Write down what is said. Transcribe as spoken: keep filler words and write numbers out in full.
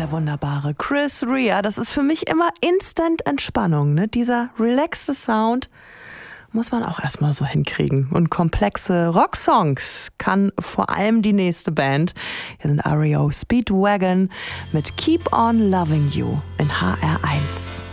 der wunderbare Chris Rea. Das ist für mich immer Instant Entspannung, ne? Dieser relaxte Sound muss man auch erstmal so hinkriegen. Und komplexe Rocksongs kann vor allem die nächste Band. Hier sind R E O Speedwagon mit Keep on Loving You in H R eins.